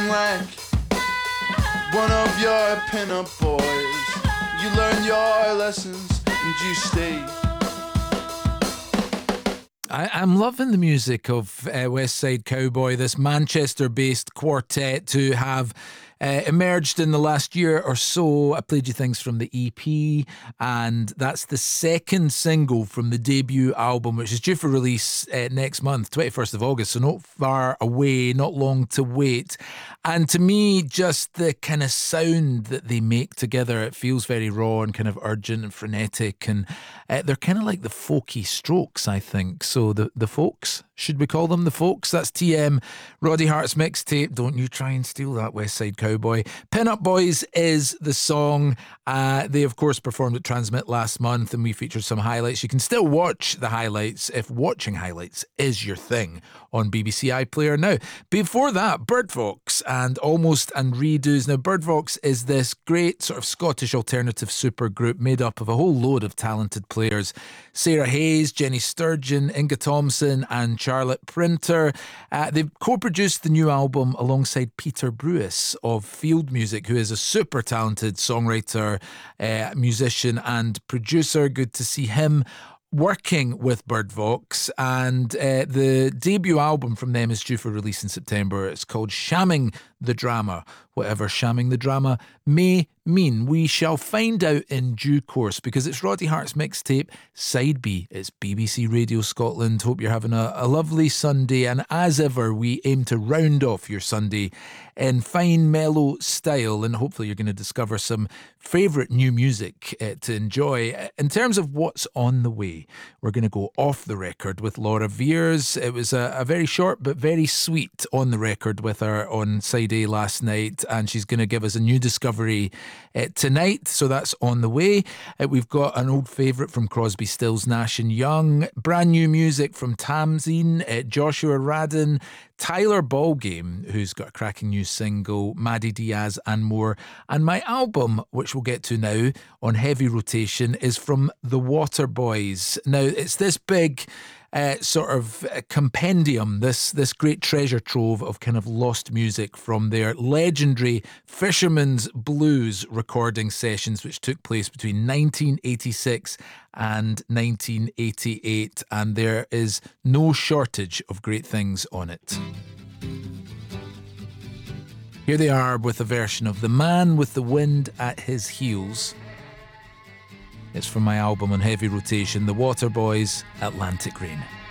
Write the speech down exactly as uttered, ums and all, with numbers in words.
young like one of your pin-up boys. You learn your lessons and you stay. I, I'm loving the music of uh, West Side Cowboy, this Manchester-based quartet who have uh, emerged in the last year or so. I played you things from the E P, and that's the second single from the debut album, which is due for release uh, next month, twenty-first of August, so not far away, not long to wait. And to me, just the kind of sound that they make together, it feels very raw and kind of urgent and frenetic, and uh, they're kind of like the folky Strokes, I think. So the, the Folks, should we call them the Folks? That's T M, Roddy Hart's mixtape. Don't you try and steal that, West Side Cowboy. Pin Up Boys is the song. Uh, they, of course, performed at Transmit last month, and we featured some highlights. You can still watch the highlights if watching highlights is your thing on B B C iPlayer now. Before that, Bird Vox and Almost and Redos. Now, Bird Vox is this great sort of Scottish alternative supergroup made up of a whole load of talented players. Sarah Hayes, Jenny Sturgeon, Inga Thompson and Charlotte Printer. Uh, they've co-produced the new album alongside Peter Brewis of Field Music, who is a super talented songwriter, uh, musician and producer. Good to see him working with Bird Vox, and uh, the debut album from them is due for release in September. It's called Shamming the Drama, whatever Shamming the Drama may mean. We shall find out in due course, because it's Roddy Hart's mixtape, Side B. It's B B C Radio Scotland. Hope you're having a, a lovely Sunday, and as ever, we aim to round off your Sunday in fine mellow style, and hopefully you're going to discover some favourite new music uh, to enjoy. In terms of what's on the way, we're going to go off the record with Laura Veers. It was a, a very short but very sweet on the record with her on Side A last night, and she's going to give us a new discovery uh, tonight, so that's on the way. Uh, we've got an old favourite from Crosby, Stills, Nash and Young, brand new music from Tamzine, uh, Joshua Radin, Tyler Ballgame, who's got a cracking new single, Maddie Diaz and more. And my album, which we'll get to now on heavy rotation, is from The Waterboys. Now, it's this big uh, sort of compendium, this this great treasure trove of kind of lost music from their legendary Fisherman's Blues recording sessions, which took place between nineteen eighty-six and nineteen eighty-eight, and there is no shortage of great things on it. Here they are with a version of The Man with the Wind at His Heels. It's from my album on heavy rotation, The Waterboys, Atlantic Rain.